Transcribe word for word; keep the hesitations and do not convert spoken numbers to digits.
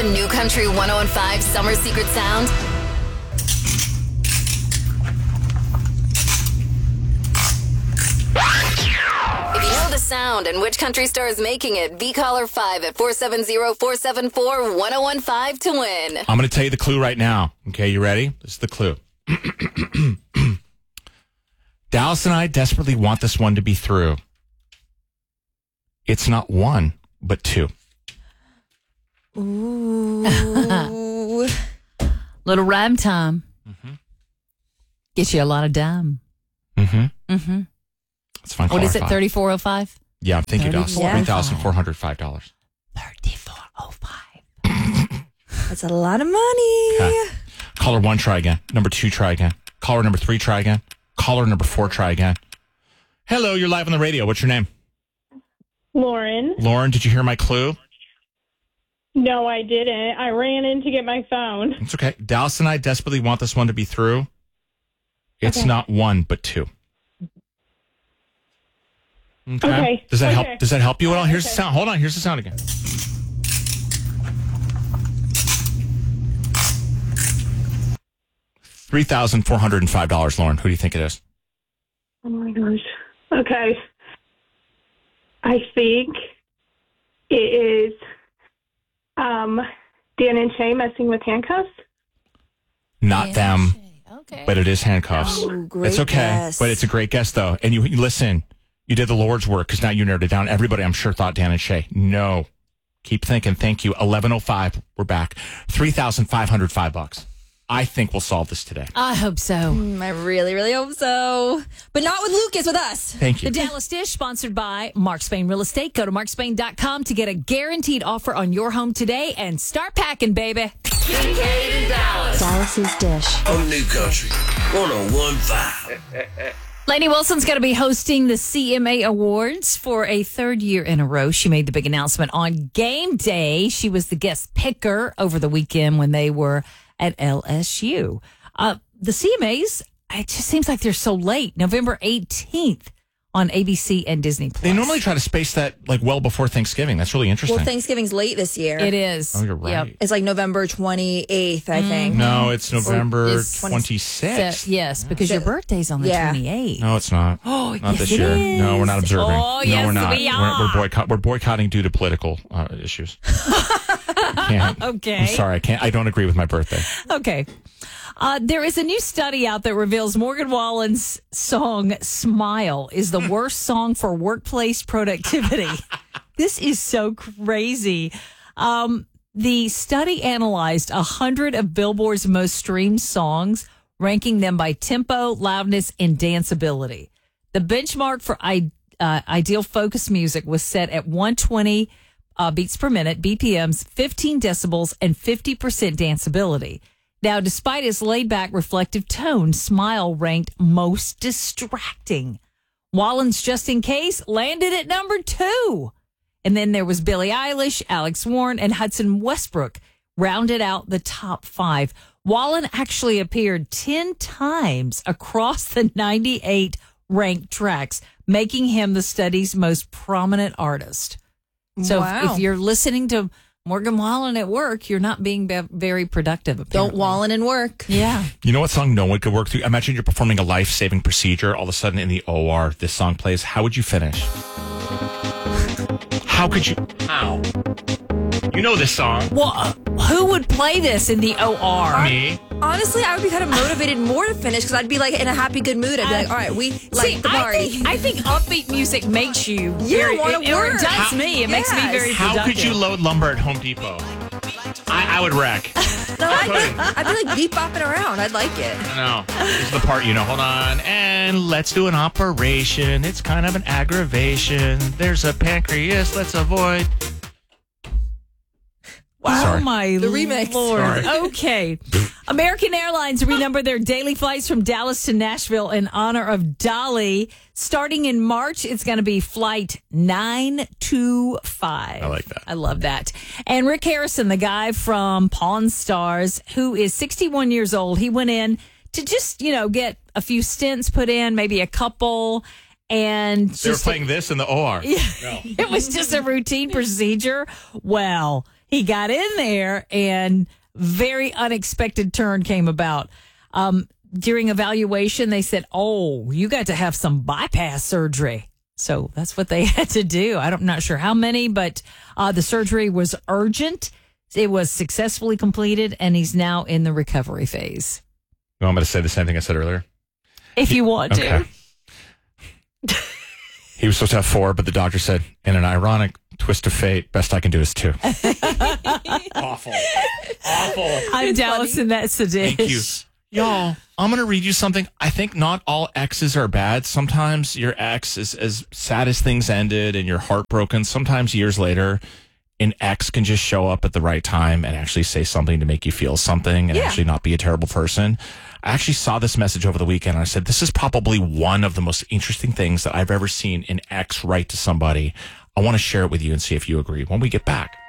New Country one oh five Summer Secret Sound? If you know the sound and which country star is making it, be caller five at four seven zero, four seven four, one oh one five to win. I'm going to tell you the clue right now. Okay, you ready? This is the clue. Dallas and I desperately want this one to be through. It's not one, but two. Ooh. Little rhyme time. Mm-hmm. Gets you a lot of dime. Mm-hmm. Mm-hmm. It's fine. What is it, thirty-four oh five? Yeah, thank you, Dallas. Yeah. three thousand four hundred five dollars. thirty-four oh five. That's a lot of money. Okay. Caller one, try again. Number two, try again. Caller number three, try again. Caller number four, try again. Hello, you're live on the radio. What's your name? Lauren. Lauren, did you hear my clue? No, I didn't. I ran in to get my phone. It's okay. Dallas and I desperately want this one to be through. It's Okay. not one, but two. Okay. Okay. Does that Okay. help? Does that help you at all? Here's the Okay. sound. Hold on. Here's the sound again. Three thousand four hundred and five dollars, Lauren. Who do you think it is? Oh my gosh. Okay. I think it is um, Dan and Shay messing with handcuffs. Not them, Okay. but it is handcuffs. Oh, great It's okay, guess. but it's a great guess though. And you, you listen. You did the Lord's work because now you narrowed it down. Everybody, I'm sure, thought Dan and Shay. No, keep thinking. Thank you. eleven oh five. We're back. Three thousand five hundred five bucks. I think we'll solve this today. I hope so. Mm, I really, really hope so. But not with Lucas, with us. Thank you. The Dallas Dish, sponsored by Mark Spain Real Estate. Go to mark spain dot com to get a guaranteed offer on your home today and start packing, baby. Dallas's Dish. On New Country one oh one five. Lainey Wilson's going to be hosting the C M A Awards for a third year in a row. She made the big announcement on game day. She was the guest picker over the weekend when they were at L S U. Uh, the C M As, it just seems like they're so late. November eighteenth on A B C and Disney Plus. They normally try to space that like well before Thanksgiving. That's really interesting. Well, Thanksgiving's late this year. It is. Oh, you're right. Yep. It's like November twenty-eighth, I think. No, it's November It's twenty-sixth. So- yes, because your birthday's on the Yeah. twenty-eighth. No, it's not. Oh, not yes, this it year. is. No, we're not observing. Oh, no, yes, we're not. we We're, are. we're, boycott- we're boycotting due to political uh, issues. I can't. Okay. I'm sorry. I can't. I don't agree with my birthday. Okay. Uh, there is a new study out that reveals Morgan Wallen's song Smile is the worst song for workplace productivity. This is so crazy. Um, the study analyzed one hundred of Billboard's most streamed songs, ranking them by tempo, loudness, and danceability. The benchmark for I, uh, ideal focus music was set at one hundred twenty uh, beats per minute, B P Ms, fifteen decibels, and fifty percent danceability. Now, despite its laid-back, reflective tone, Smile ranked most distracting. Wallen's Just In Case landed at number two. And then there was Billie Eilish, Alex Warren, and Hudson Westbrook rounded out the top five. Wallen actually appeared ten times across the ninety-eight ranked tracks, making him the study's most prominent artist. So Wow. if, if you're listening to Morgan Wallen at work, you're not being be- very productive. Apparently. Don't Wallen and work. Yeah. You know what song no one could work through? Imagine you're performing a life-saving procedure. All of a sudden in the O R, this song plays. How would you finish? How could you? How? You know this song. Well, uh, who would play this in the O R? Me. Honestly, I would be kind of motivated more to finish because I'd be like in a happy, good mood. I'd be like, all right, we like See, the I party. think, I think upbeat music makes you You very, wanna it, or it work. does How- me. It makes me Yes. very How productive. could you load lumber at Home Depot? I, I would wreck. No, I'd, I'd be like beat bopping around. I'd like it. No, this is the part you know. Hold on, and let's do an operation. It's kind of an aggravation. There's a pancreas. Let's avoid. Wow, Sorry. my The remix. Lord. Sorry. Okay. American Airlines renumbered their daily flights from Dallas to Nashville in honor of Dolly. Starting in March, it's going to be flight nine two five. I like that. I love that. And Rick Harrison, the guy from Pawn Stars, who is sixty-one years old, he went in to just, you know, get a few stents put in, maybe a couple. And They were just playing this in the O R. it was just a routine procedure. Well, he got in there and very unexpected turn came about. Um, during evaluation, they said, oh, you got to have some bypass surgery. So that's what they had to do. I'm not sure how many, but uh, the surgery was urgent. It was successfully completed, and he's now in the recovery phase. You want me to say the same thing I said earlier? If you want Okay. to. He was supposed to have four, but the doctor said, in an ironic twist of fate, best I can do is two. Awful. Awful. I'm Dallas, and that's the dish. Thank you. Y'all, I'm going to read you something. I think not all exes are bad. Sometimes your ex is as sad as things ended and you're heartbroken. Sometimes years later, an ex can just show up at the right time and actually say something to make you feel something and Yeah. actually not be a terrible person. I actually saw this message over the weekend and I said, this is probably one of the most interesting things that I've ever seen an ex write to somebody. I want to share it with you and see if you agree when we get back.